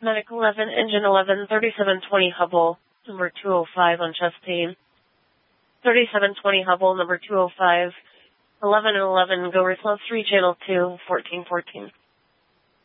Medic 11, Engine 11, 3720 Hubble, number 205 on Chastain. 3720 Hubble, number 205. 11 and 11, go Slow 3, Channel 2, 1414.